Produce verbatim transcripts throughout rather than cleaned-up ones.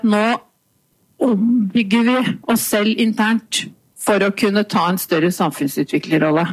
Nå ombygger vi oss selv internt for å kunne ta en større samfunnsutviklerrolle.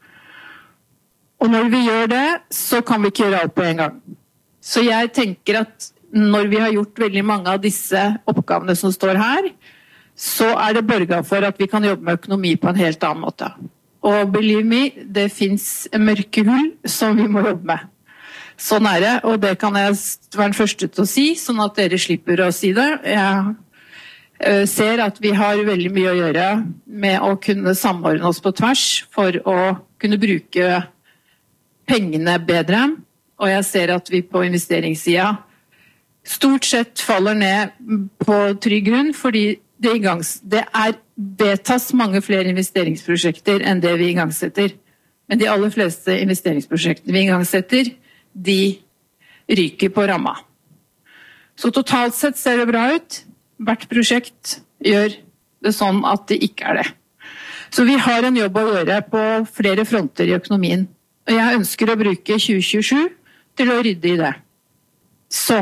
Og når vi gjør det, så kan vi ikke gjøre alt på en gang. Så jeg tenker at når vi har gjort veldig mange av disse oppgavene som står her, så er det borget for at vi kan jobbe med økonomi på en helt annen måte. Og believe me, det finnes mørke hull som vi må jobbe med. Sånn er det, og det kan jeg være den første til å si, sånn at dere slipper å si det. Jeg ser at vi har veldig mye å gjøre med å kunne samordne oss på tvers for å kunne bruke pengene bedre, og jeg ser at vi på investeringssida stort sett faller ned på trygg grunn, fordi det, gangs, det er vedtas mange flere investeringsprosjekter enn det vi igangsetter. Men de aller fleste investeringsprosjektene vi igangsetter, de ryker på ramma. Så totalt sett ser det bra ut. Hvert prosjekt gjør det sånn at det ikke er det. Så vi har en jobb å gjøre på flere fronter i økonomien. Og jeg ønsker å bruke tjue tjuesju til å rydde i det. Så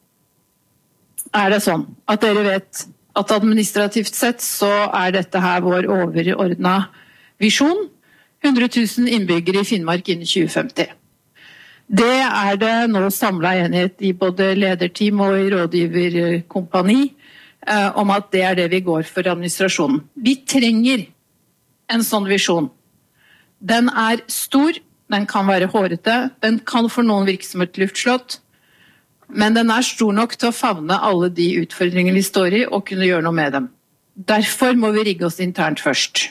er det sånn at dere vet at administrativt sett så er dette her vår overordnede visjon. hundre tusen innbyggere i Finnmark innen tjue femti. Det er det nå samlet enighet i både lederteam og i rådgiverkompani eh, om at det er det vi går for administrasjonen. Vi trenger en sånn visjon. Den er stor, den kan være hårete, den kan for noen virke som et luftslott, men den er stor nok til å favne alle de utfordringene vi står i og kunne gjøre noe med dem. Derfor må vi rigge oss internt først.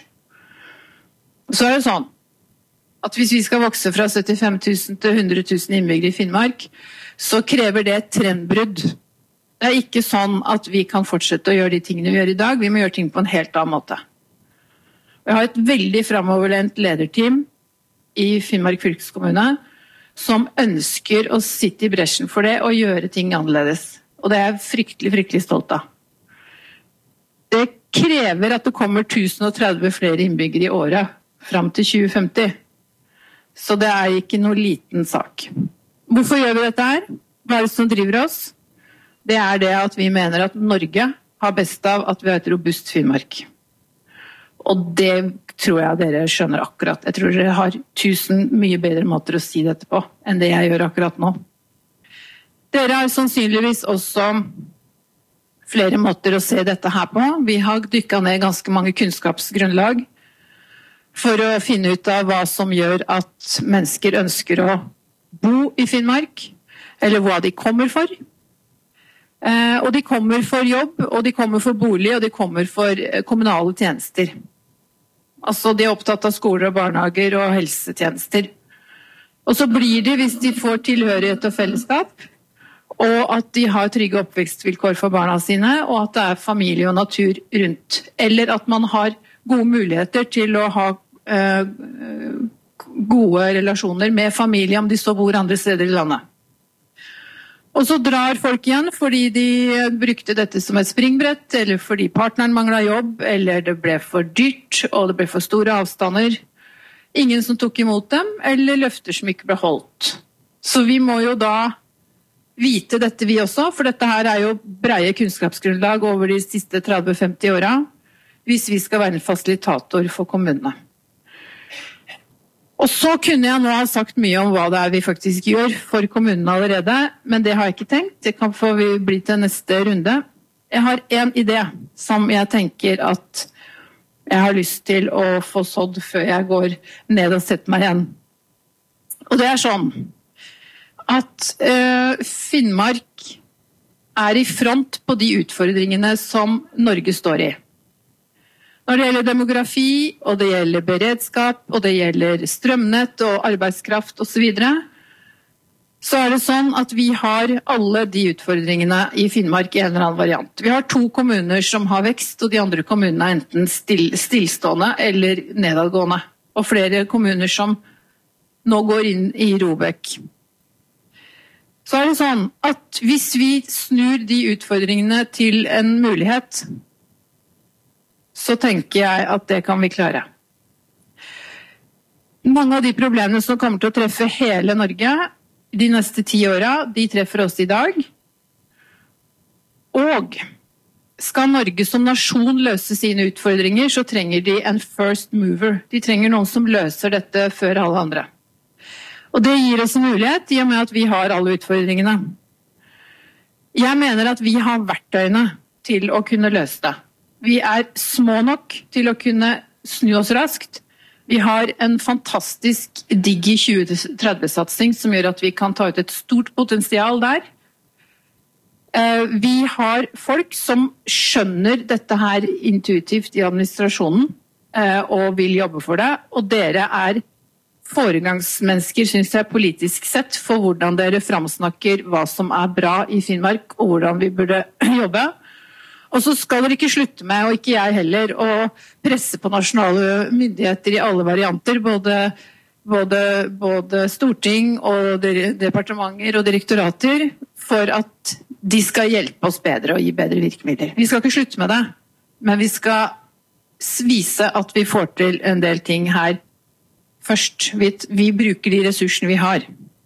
Så er det sånn at hvis vi skal vokse fra syttifem tusen til hundre tusen innbyggere i Finnmark, så krever det et trendbrudd. Det er ikke sånn at vi kan fortsette å gjøre de tingene vi gjør i dag, vi må gjøre ting på en helt annen måte. Vi har et veldig fremoverlent lederteam i Finnmark fylkeskommune som ønsker å sitte i bresjen for det og gjøre ting annerledes. Og det er jeg fryktelig, fryktelig stolt av. Det krever at det kommer tusen og tretti flere innbyggere i året fram til tjue femti. Så det er ikke noe liten sak. Hvorfor gjør vi dette her? Hva er det som driver oss? Det er det at vi mener at Norge har best av at vi har et robust Finnmark. Og det tror jeg dere skjønner akkurat. Jeg tror dere har tusen mye bedre måter å si dette på enn det jeg gjør akkurat nå. Dere har sannsynligvis også flere måter å se dette her på. Vi har dykket ned ganske mange kunnskapsgrunnlag for å finne ut av hva som gjør at mennesker ønsker å bo i Finnmark, eller hva de kommer for. Eh, og de kommer for jobb, og de kommer for bolig, og de kommer for kommunale tjenester. Altså de er opptatt av skoler og barnehager og helsetjenester. Og så blir de, hvis de får tilhørighet og fellesskap, og at de har trygge oppvekstvilkår for barna sine, og at det er familie og natur rundt. Eller at man har gode muligheter til å ha eh, gode relasjoner med familie om de så bor andre steder i landet. Og så drar folk igjen fordi de brukte dette som et springbrett, eller fordi partneren manglet jobb, eller det ble for dyrt, og det ble for store avstander. Ingen som tok imot dem, eller løfter som ikke ble holdt. Så vi må jo da vite dette vi også, for dette her er jo breie kunnskapsgrunnlag over de siste tretti til femti åra, hvis vi skal være en fasilitator for kommunene. Og så kunne jeg nå ha sagt mye om hva det er vi faktisk gjør for kommunene allerede, men det har jeg ikke tenkt. Det kan få bli til neste runde. Jeg har en idé som jeg tenker at jeg har lyst til å få sådd før jeg går ned og setter meg igjen. Og det er sånn at uh, Finnmark er i front på de utfordringene som Norge står i. Når det gjelder demografi, og det gjelder beredskap, og det gjelder strømnett og arbeidskraft og så videre, så er det sånn at vi har alle de utfordringene i Finnmark i en eller annen variant. Vi har to kommuner som har vekst, og de andre kommunene er enten still, stillstående eller nedadgående. Og flere kommuner som nå går inn i Robek. Så er det sånn at hvis vi snur de utfordringene til en mulighet, så tenker jeg at det kan vi klare. Mange av de problemene som kommer til å treffe hele Norge de neste ti åra, de treffer oss i dag. Og skal Norge som nasjon løse sine utfordringer, så trenger de en first mover. De trenger noen som løser dette før alle andre. Og det gir oss en mulighet, i og med at vi har alle utfordringene. Jeg mener at vi har verktøyene til å kunne løse det. Vi er små nok til å kunne snu oss raskt. Vi har en fantastisk Digi tjue tretti-satsing som gjør at vi kan ta ut et stort potensial der. Vi har folk som skjønner dette her intuitivt i administrasjonen og vil jobbe for det, og dere er foregangsmennesker, synes jeg, politisk sett, for hvordan dere framsnakker hva som er bra i Finnmark, og hvordan vi burde jobbe. Og så skal dere ikke slutte med, og ikke jeg heller, å presse på nasjonale myndigheter i alle varianter, både, både, både storting og departementer og direktorater, for at de skal hjelpe oss bedre og gi bedre virkemidler. Vi skal ikke slutte med det, men vi skal vise at vi får til en del ting her først. Vi, vi bruker de ressursene vi har.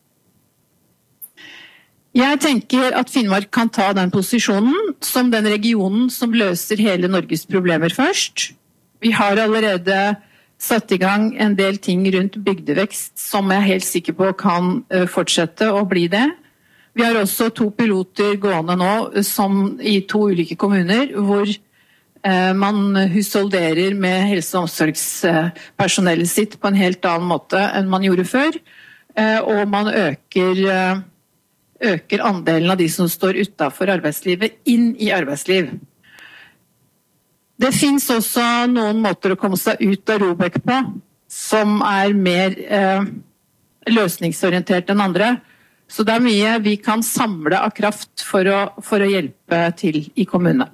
Jeg tenker at Finnmark kan ta den posisjonen som den regionen som løser hele Norges problemer først. Vi har allerede satt i gang en del ting rundt bygdevekst som jeg er helt sikker på kan fortsette å bli det. Vi har også to piloter gående nå som i to ulike kommuner hvor man husholderer med helse- og omsorgspersonellet sitt på en helt annen måte enn man gjorde før, og man øker, øker andelen av de som står utenfor arbeidslivet inn i arbeidsliv. Det finnes også noen måter å komme seg ut av ROBEK på, som er mer eh, løsningsorientert enn andre. Så det er mye vi kan samle av kraft for å, for å hjelpe til i kommunene.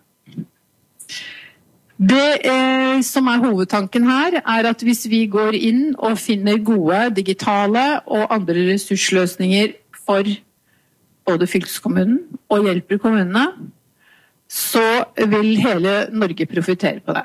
Det eh, som er hovedtanken her, er at hvis vi går inn og finner gode digitale og andre ressursløsninger for både fylkeskommunen og hjelper kommunene, så vil hele Norge profitere på det.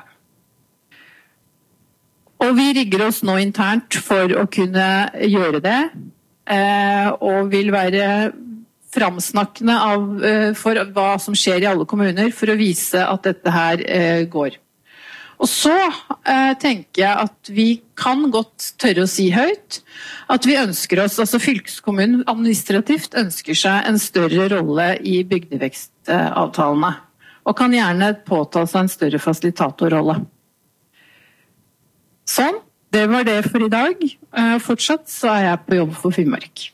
Og vi rigger oss nå internt for å kunne gjøre det, eh, og vil være framsnakkende av, eh, for hva som skjer i alle kommuner, for å vise at dette her eh, går. Og så eh, tenker jeg at vi kan godt tørre å si høyt at vi ønsker oss, altså fylkeskommunen administrativt ønsker seg en større rolle i bygdevekstavtalene, og kan gjerne påta seg en større fasilitatorrolle. Sånn, det var det for i dag. Eh, fortsatt så er jeg på jobb for Finnmark.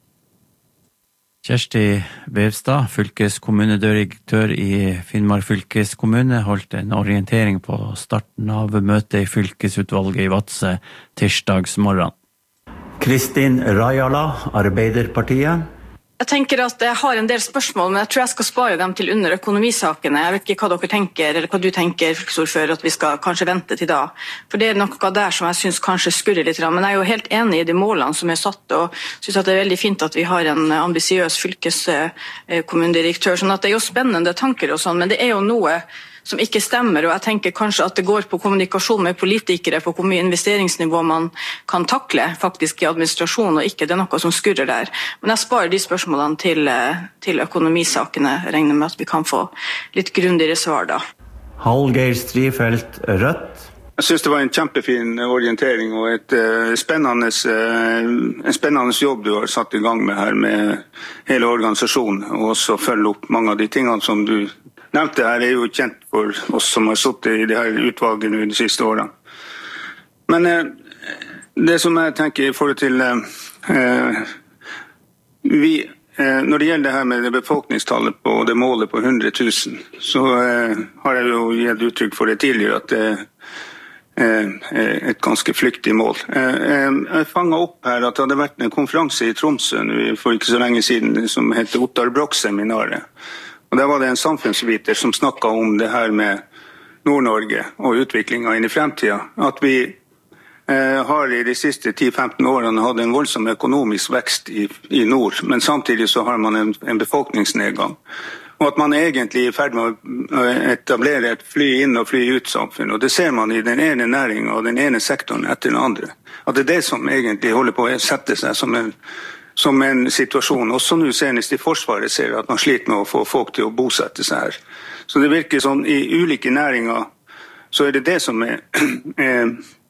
Kjersti Vevstad, fylkeskommunedirektør i Finnmark fylkeskommune, holdt en orientering på starten av møtet i fylkesutvalget i Vadsø tirsdagsmorgen. Kristin Rajala, Arbeiderpartiet. Jeg tenker at jeg har en del spørsmål, men jeg tror jeg skal spare dem til under økonomisakene. Jeg vet ikke hva dere tenker, eller hva du tenker, fylkesordfører, at vi skal kanskje vente til da. For det er noe der som jeg synes kanskje skurrer litt. Men jeg er jo helt enig i de målene som er satt, og synes at det er veldig fint at vi har en ambisiøs fylkeskommunedirektør. Sånn at det er jo spennende tanker og sånn, men det er jo noe som ikke stemmer, og jeg tenker kanskje at det går på kommunikasjon med politikere, på hvor mye investeringsnivå man kan takle faktisk i administrasjon, og ikke det er noe som skurrer der. Men jeg sparer de spørsmålene til, til økonomisakene. Jeg regner med at vi kan få litt grundigere svar da. Hallgeir Strifeldt, Rødt. Jeg synes det var en kjempefin orientering og et uh, spennende, uh, en spennende jobb du har satt i gang med her med hele organisasjonen, og også følge opp mange av de tingene som du nevnte her, er jo kjent for oss som har sittet i det her utvalget nå de siste årene. Men uh, det som jeg tenker i forhold til uh, uh, vi, uh, når det gjelder det her med det befolkningstallet på det målet på hundre tusen, så uh, har jeg jo gitt uttrykk for det tidligere at det et ganske flyktig mål. Jeg fanget opp her at det hadde vært en konferanse i Tromsø for ikke så lenge siden som heter Ottar Brock-seminaret. Og der var det en samfunnsviter som snakket om det her med Nord-Norge og utviklingen inn i fremtiden. At vi har i de siste ti til femten årene hatt en voldsom økonomisk vekst i, i nord, men samtidig så har man en, en befolkningsnedgang. Og at man egentlig er i ferd med å etablere et fly inn og fly ut samfunn. Og det ser man i den ene næringen og den ene sektoren etter den andre. At det er det som egentlig holder på å sette seg som en, som en situasjon. Også nå senest i Forsvaret ser at man sliter med å få folk til å bosette seg her. Så det virker sånn i ulike næringer, så er det det som er, er,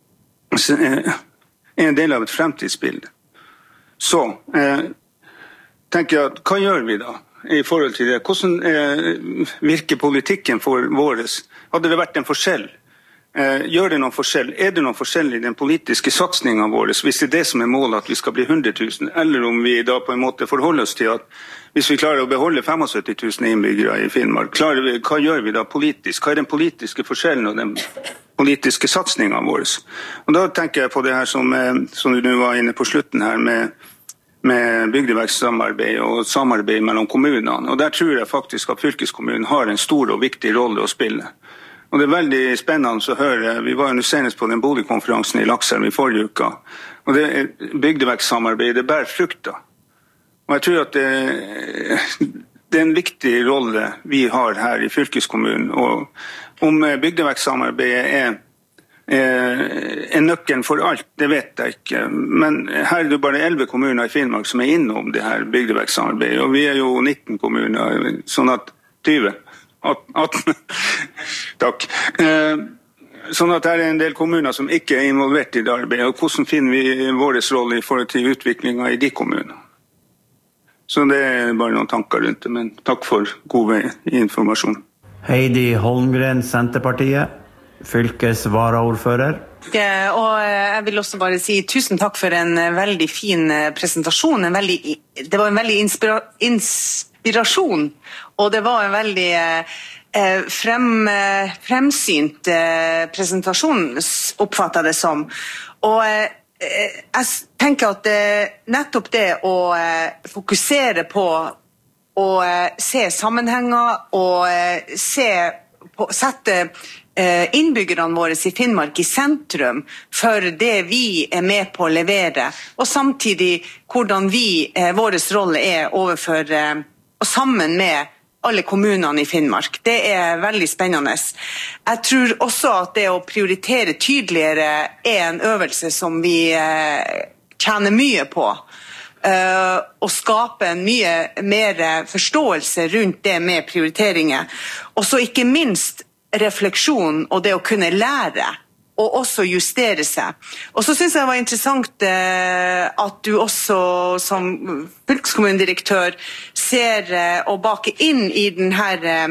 er en del av et fremtidsbilde. Så eh, tenker jeg at hva gjør vi da i forhold til det? Hvordan eh, virker politikken for våres? Hadde det vært en forskjell? Eh, gjør det noen forskjell? Er det noen forskjell i den politiske satsningen vår, hvis det er det som er målet at vi skal bli hundre tusen, eller om vi da på en måte forholder oss til at hvis vi klarer å beholde syttifem tusen innbyggere i Finnmark, klarer vi, hva gjør vi da politisk? Hva er den politiske forskjellen og den politiske satsningen vår? Og da tenker jeg på det her som, som du nå var inne på slutten her, med, med bygdevekstsamarbeid og samarbeid mellom kommunene. Og der tror jeg faktisk at fylkeskommunen har en stor og viktig rolle å spille. Og det er veldig spennende å høre. Vi var jo senest på den boligkonferansen i Lakselv i forrige uke. Og det er bygdevekstsamarbeid, det bærer frukter. Og jeg tror at det, det er en viktig rolle vi har her i fylkeskommunen. Og om bygdevekstsamarbeidet er, er, er nøkkelen for alt, det vet jeg ikke. Men her er det bare elleve kommuner i Finnmark som er innom det her bygdevekstsamarbeidet. Og vi er jo nitten kommuner, sånn at tyve. atten. Takk. Sånn at det er en del kommuner som ikke er involvert i det arbeidet. Og hvordan finner vi vår rolle i forhold til utviklingen i de kommunene? Så det er bare noen tanker rundt det, men takk for god informasjon. Heidi Holmgren, Senterpartiet, fylkesvaraordfører. Ja, og jeg vil også bare si tusen takk for en veldig fin presentasjon. En veldig, det var en veldig inspira, inspirasjon, og det var en veldig eh, frem, fremsynt eh, presentasjon, oppfattet det som. Og eh, jeg tenker at nettopp det å fokusere på å se sammenhenger og se på, sette innbyggerne våre i Finnmark i sentrum for det vi er med på å levere, og samtidig hvordan vi, vår rolle er overfor og sammen med alle kommunene i Finnmark. Det er veldig spennende. Jeg tror også at det å prioritere tydeligere er en øvelse som vi tjener mye på. Og skape en mye mer forståelse rundt det med prioriteringer. Og så ikke minst refleksjon og det å kunne lære og også justere seg. Og så synes jeg det var interessant eh, at du også som fylkeskommunedirektør ser eh, og baker inn i denne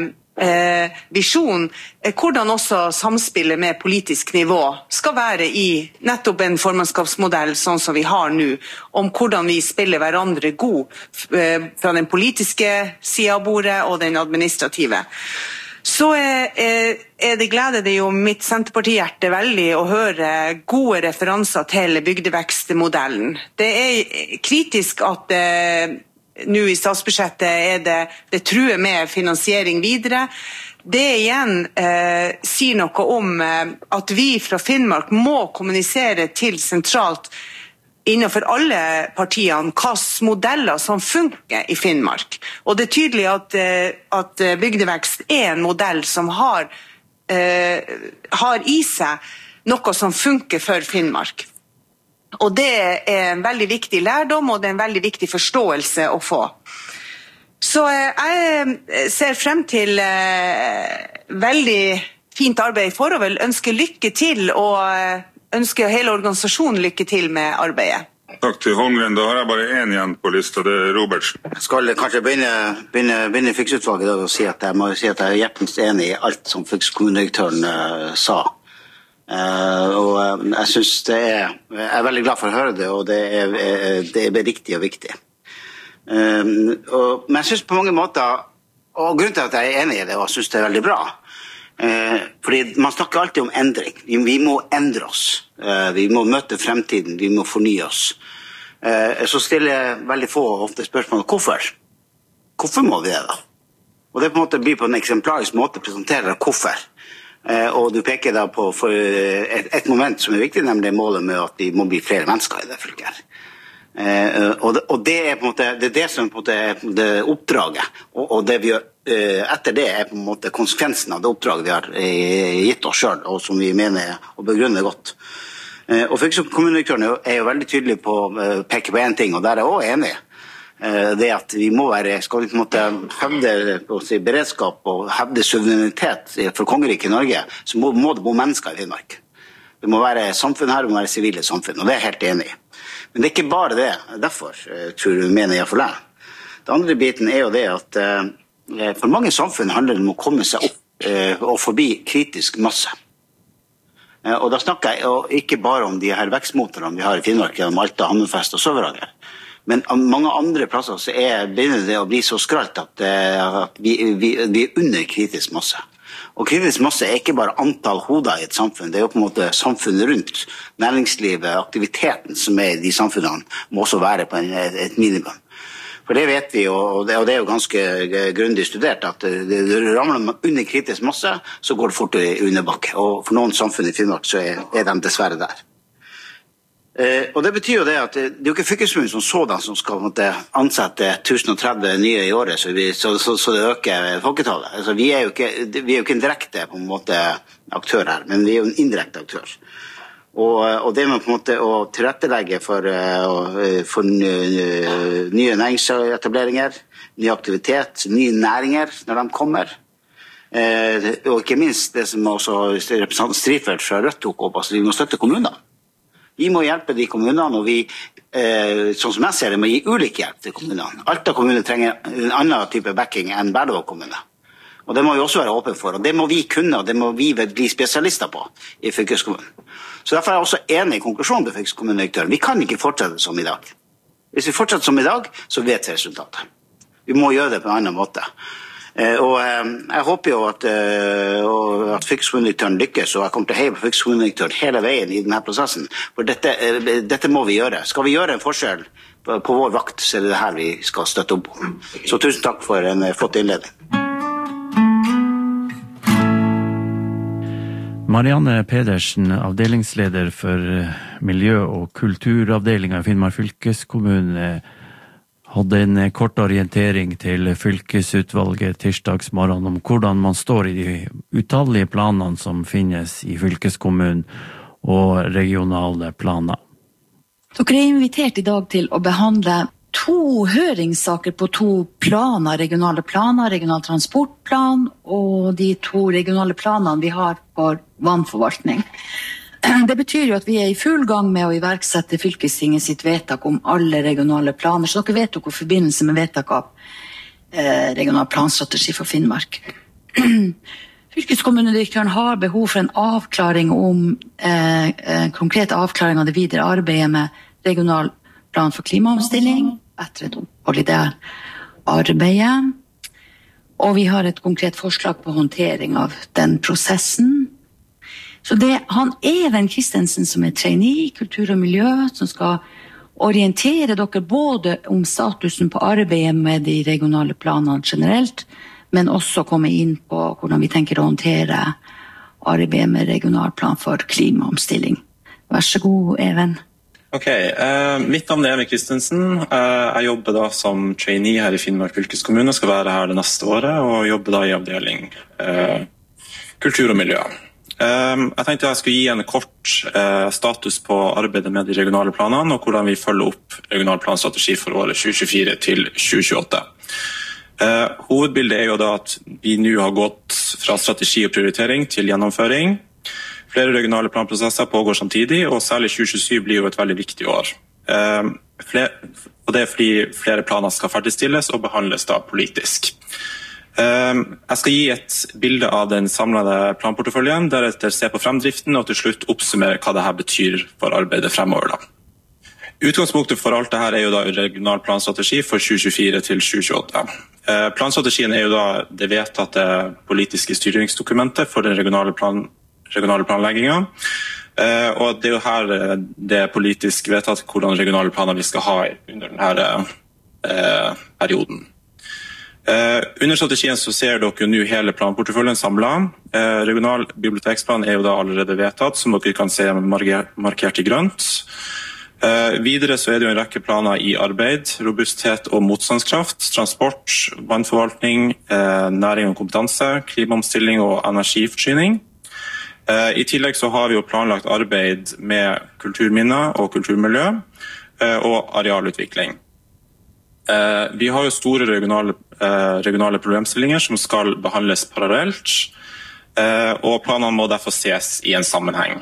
eh, visjonen eh, hvordan også samspillet med politisk nivå skal være i nettopp en formannskapsmodell sånn som vi har nå, om hvordan vi spiller hverandre god eh, fra den politiske siden av bordet og den administrative. Så er, er det gleder det jo mitt Senterpartihjerte veldig å høre gode referanser til bygdevekstmodellen. Det er kritisk at det, nå i statsbudsjettet er det, det truer med finansiering videre. Det igjen eh, sier noe om eh, at vi fra Finnmark må kommunisere til sentralt innenfor alle partiene hvilke modeller som funker i Finnmark. Og det er tydelig at, at bygdevekst er en modell som har, eh, har i seg noe som funker for Finnmark. Og det er en veldig viktig lærdom, og det er en veldig viktig forståelse å få. Så eh, jeg ser frem til eh, veldig fint arbeid for, og vil ønske lykke til, og eh, ønsker hele organisasjonen lykke til med arbeidet. Takk til Holmgren. Da har jeg bare en igjen på lista, det er Robertsen. Jeg skal kanskje begynne, begynne, begynne fylkesutvalget og si at jeg må si at jeg er hjertens enig i alt som fylkeskommunedirektøren uh, sa. Uh, og uh, jeg synes det er, jeg er veldig glad for å høre det, og det er, det er riktig og viktig. Uh, og, men jeg synes på mange måter, og grunnen til at jeg er enig i det, og jeg synes det er veldig bra, Eh, fordi man snakker alltid om endring. Vi, vi må endre oss. Eh, vi må møte fremtiden. Vi må fornye oss. Eh, så stiller jeg veldig få ofte spørsmål hvorfor. Hvorfor må vi det da? Og det på en måte blir på en eksemplarisk måte presenterer hvorfor. Eh, og du peker da på for et, et moment som er viktig, nemlig målet med at vi må bli flere mennesker i det fylket. Eh, og, det, og det er på en måte det, er det som på en måte er det oppdraget. Og, og det vi gjør etter det er på en måte konsekvensen av det oppdraget vi har gitt oss selv, og som vi mener å begrunne godt. Og fylkeskommunedirektøren er jo veldig tydelig på å peke på en ting, og der er jeg også enig. det at vi må være, skal vi på en måte hevde på si, beredskap og hevde suverenitet for kongeriket Norge, så må, må det bo mennesker i Finnmark. Det må være samfunn her, det må være sivile samfunn, og det er jeg helt enig i. Men det er ikke bare det, derfor tror jeg, mener jeg for deg. Det andre biten er jo det at eh, for mange samfunn handler det om å komme seg opp eh, og forbi kritisk masse. Eh, og da snakker jeg ikke bare om de her vekstmotorene vi har i Finnmark, gjennom Alta, Hammerfest og Sør-Varanger. Men mange andre plasser så er begynner det å bli så skralt at, at vi, vi, vi er under kritisk masse. Og kritisk masse er ikke bare antall hoder i et samfunn, det er jo på en måte samfunnet rundt. Næringslivet, aktiviteten som er i de samfunnene må også være på en, et minimum. For det vet vi, og det, og det er jo ganske grundig studert, at det, det ramler man under kritisk masse, så går det fort i underbakke. Og for noen samfunn i Finnmark så er, er de dessverre der. Eh, og det betyr jo det at det, det er jo ikke fylkeskommunen som sådan som skal måtte, ansette tusen og tretti nye i året, så, vi, så, så, så det øker folketallet. Altså, vi, er jo ikke, vi er jo ikke en direkte på en måte, aktør her, men vi er jo en indirekte aktør. Og, og det med på en måte å tilrettelegge for, for nye næringsetableringer, ny aktivitet, nye næringer når de kommer, eh, og ikke minst det som også representanten Strifeldt fra Rødt tok opp, altså vi må støtte kommunene. Vi må hjelpe de kommunene, og vi, eh, sånn som jeg ser det, må gi ulik hjelp til kommunene. Alta kommune trenger en annen type backing enn Berlevåg kommune. Og det må vi også være åpne for, og det må vi kunne, og det må vi bli spesialister på i fylkeskommunen. Så derfor er jeg også enig i konklusjonen til fylkeskommunedirektøren. Vi kan ikke fortsette som i dag. Hvis vi fortsetter som i dag, så vet vi resultatet. Vi må gjøre det på en annen måte. Eh, og eh, jeg håper jo at, eh, at fylkeskommunedirektøren lykkes, og jeg kommer til å heie på fylkeskommunedirektøren hele veien i denne prosessen. For dette, eh, dette må vi gjøre. Skal vi gjøre en forskjell på, på vår vakt, så er det det her vi skal støtte opp om. Så tusen takk for en eh, flott innledning. Marianne Pedersen, avdelingsleder for miljø- og kulturavdelingen i Finnmark fylkeskommune, hadde en kort orientering til fylkesutvalget tirsdagsmorgen om hvordan man står i de utallige planene som finnes i fylkeskommunen og regionale planer. Dere er invitert i dag til å behandle to høringssaker på to planer, regionale planer, regional transportplan og de to regionale planene vi har for vannforvaltning. Det betyr jo at vi er i full gang med å iverksette fylkestinget sitt vedtak om alle regionale planer, så dere vet jo hvor forbindelse med vedtak av eh, regional planstrategi for Finnmark. Fylkeskommunedirektøren har behov for en avklaring om eh, en konkret avklaring av det videre arbeidet med regional plan for klimaomstilling, etter et opphold i det arbeidet. Og vi har et konkret forslag på håndtering av den prosessen. Så det han Even Kristensen som er trainee i kultur og miljø, som skal orientere dere både om statusen på arbeidet med de regionale planene generelt, men også komme inn på hvordan vi tenker å håndtere arbeidet med regionalplan for klimaomstilling. Vær så god, Even. Ok, uh, mitt navn er Even Kristensen. Uh, jeg jobber da som trainee her i Finnmark fylkeskommune, skal være her det neste året, og jobber da i avdeling uh, kultur og miljø. Um, jeg tenkte jeg skulle gi en kort uh, status på arbeidet med de regionale planene, og hvordan vi følger opp regional planstrategi for året tjue tjuefire til tjue tjueåtte. Uh, hovedbildet er jo da at vi nå har gått fra strategi og prioritering til gjennomføring. Flere regionale planprosesser pågår samtidig, og særlig tjue tjuesyv blir jo et veldig viktig år. Uh, flere, og det er fordi flere planer skal ferdigstilles og behandles da politisk. Jeg skal gi et bilde av den samlede planporteføljen, deretter se på fremdriften og til slutt oppsummere hva dette betyr for arbeidet fremover. Da. Utgangspunktet for alt dette er jo da regional planstrategi for tjue tjuefire til tjue tjueåtte. Planstrategien er jo da det vedtatte politiske styringsdokumentet for den regionale, plan, regionale planleggingen. Og det er jo her det politisk vedtatt hvordan regionale planer vi skal ha under denne perioden. Uh, under strategien så ser dere jo nå hele planporteføljen samlet. Uh, regional biblioteksplan er jo da allerede vedtatt, som dere kan se marker markert i grønt. Uh, videre så er det jo en rekke planer i arbeid, robusthet og motstandskraft, transport, vannforvaltning, uh, næring og kompetanse, klimaomstilling og energiforsyning. Uh, I tillegg så har vi jo planlagt arbeid med kulturminner og kulturmiljø uh, og arealutvikling. Eh, vi har jo store regionale, eh, regionale problemstillinger som skal behandles parallelt, eh, og planene må derfor ses i en sammenheng.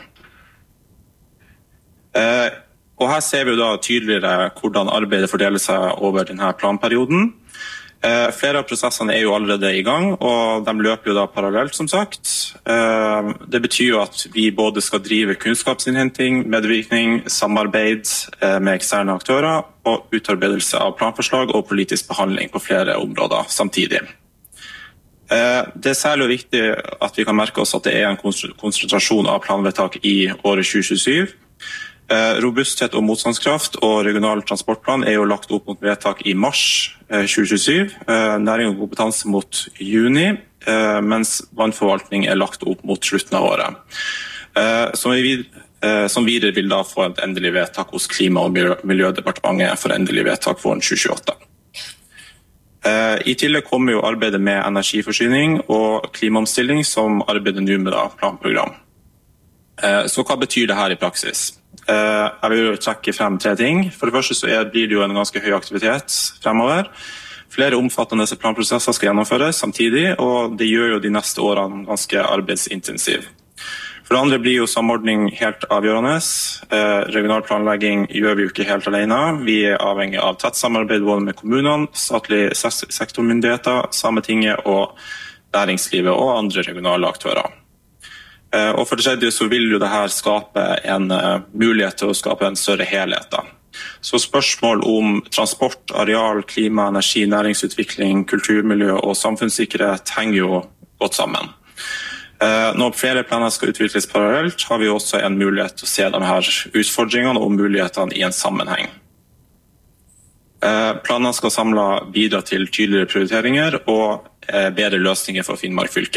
Eh, og her ser vi jo da tydeligere hvordan arbeidet fordeler seg over denne planperioden. Eh, flere av prosessene er jo allerede i gang, og de løper jo da parallelt, som sagt. Eh, det betyr jo at vi både skal drive kunnskapsinnhenting, medvirkning, samarbeid eh, med eksterne aktører, og utarbeidelse av planforslag og politisk behandling på flere områder samtidig. Eh, det er særlig viktig at vi kan merke oss at det er en konsentrasjon av planvedtak i året tjue tjuesyv. Eh, robusthet og motstandskraft og regional transportplan er jo lagt opp mot vedtak i mars eh, tjue tjuesyv, eh, næring og kompetanse mot juni, eh, mens vannforvaltning er lagt opp mot slutten av året. Eh, som, vi, eh, som videre vil da få et endelig vedtak hos Klima- og miljødepartementet for endelig vedtak våren tjue tjueåtte. Eh, I tillegg kommer jo arbeidet med energiforsyning og klimaomstilling som arbeider nå med da planprogram. Eh, så hva betyr det her i praksis? Uh, jeg vil trekke frem tre ting. For det første så er, blir det jo en ganske høy aktivitet fremover. Flere omfattende planprosesser skal gjennomføres samtidig, og det gjør jo de neste årene ganske arbeidsintensiv. For det andre blir jo samordning helt avgjørende. Uh, regional planlegging gjør vi jo ikke helt alene. Vi er avhengig av tett samarbeid både med kommunene, statlige sektormyndigheter, Sametinget og næringslivet og andre regionale aktører. Og for det tredje så vil jo det her skape en uh, mulighet til å skape en større helhet. Da. Så spørsmål om transport, areal, klima, energi, næringsutvikling, kulturmiljø og samfunnssikkerhet henger jo godt sammen. Uh, når flere planer skal utvikles parallelt, har vi også en mulighet til å se de her utfordringene og mulighetene i en sammenheng. Uh, planene skal samlet bidra til tydeligere prioriteringer og uh, bedre løsninger for Finnmark fylke.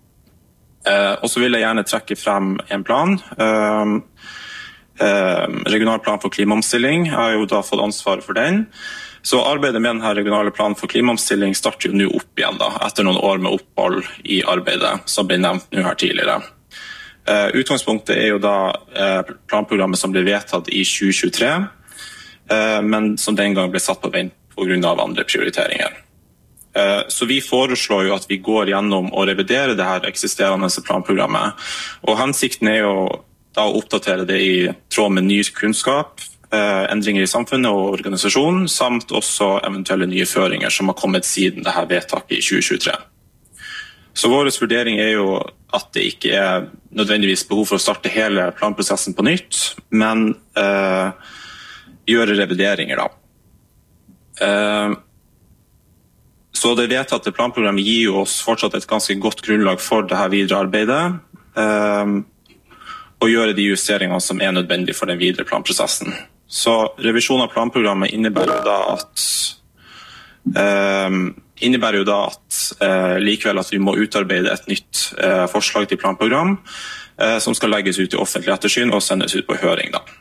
Uh, og så vil jeg gjerne trekke frem en plan. Uh, uh, regional plan for klimaomstilling. Jeg har jo da fått ansvaret for den. Så arbeidet med denne regionale planen for klimaomstilling starter jo nå opp igjen da, etter noen år med opphold i arbeidet, som ble nevnt nå her tidligere. Uh, utgangspunktet er jo da uh, planprogrammet som ble vedtatt i tjue tjuetre, uh, men som den gang ble satt på vent på grunn av andre prioriteringer. Så vi foreslår jo at vi går gjennom og reviderer det her eksisterende planprogrammet. Og hensikten er jo da å oppdatere det i tråd med ny kunnskap, endringer i samfunnet og organisasjonen, samt også eventuelle nye føringer som har kommet siden det her vedtaket i tjue tjuetre. Så vår vurdering er jo at det ikke er nødvendigvis behov for å starte hele planprosessen på nytt, men eh, gjøre revideringer da. Eh, Så det vedtatte planprogrammet gir jo oss fortsatt et ganske godt grunnlag for det her videre arbeidet, um, og gjøre de justeringene som er nødvendige for den videre planprosessen. Så revisjon av planprogrammet innebærer jo da at, um, innebærer jo da at uh, likevel at vi må utarbeide et nytt uh, forslag til planprogram, uh, som skal legges ut i offentlig ettersyn og sendes ut på høring da.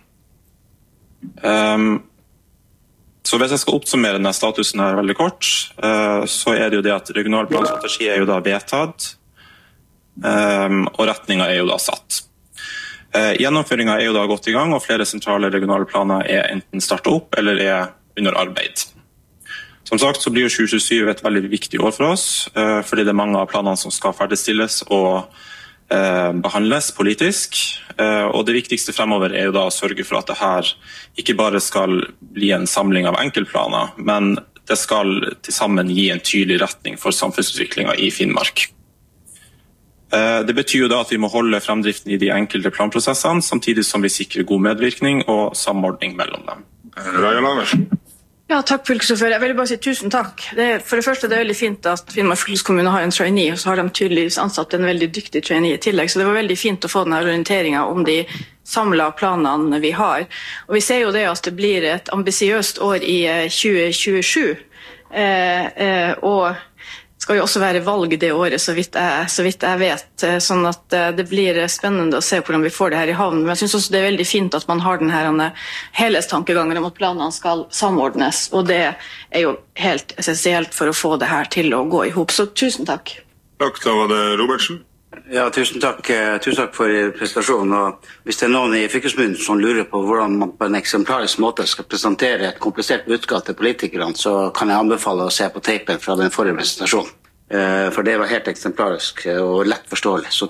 Um, Så hvis jeg skal oppsummere denne statusen her veldig kort, så er det jo det at regional planstrategi er jo da vedtatt, og retningen er jo da satt. Gjennomføringen er jo da gått i gang, og flere sentrale regionale planer er enten startet opp eller er under arbeid. Som sagt så blir jo tjue tjuesyv et veldig viktig år for oss, fordi det er mange av planene som skal ferdigstilles og behandles politisk, og det viktigste fremover er jo da å sørge for at det her ikke bare skal bli en samling av enkeltplaner, men det skal til sammen gi en tydelig retning for samfunnsutviklingen i Finnmark. Det betyr jo da at vi må holde fremdriften i de enkelte planprosessene, samtidig som vi sikrer god medvirkning og samordning mellom dem. Raja Laversen. Ja, takk fylkesordfører. Jeg vil bare si tusen takk. Det er, for det første det er veldig fint at Finnmark fylkeskommune har en trainee, og så har de tydeligvis ansatt en veldig dyktig trainee i tillegg. Så det var veldig fint å få denne orienteringen om de samlede planene vi har. Og vi ser jo det at det blir et ambisiøst år i tjue tjuesju, eh, eh, og skal jo også være valg det året, så vidt jeg, så vidt jeg vet. Sånn at det blir spennende å se hvordan vi får det her i havn. Men jeg synes også det er veldig fint at man har denne helhetstankegangen om at planene skal samordnes. Og det er jo helt essensielt for å få det her til å gå i hop. Så tusen takk. Takk, da var det Robertsen. Ja, tusen takk, tusen takk for presentasjonen. Og hvis det er noen i fylkeskommunen som lurer på hvordan man på en eksemplarisk måte skal presentere et komplisert budskap til politikerne, så kan jeg anbefale å se på teipen fra den forrige presentasjonen. For det var helt eksemplarisk og lett forståelig. Så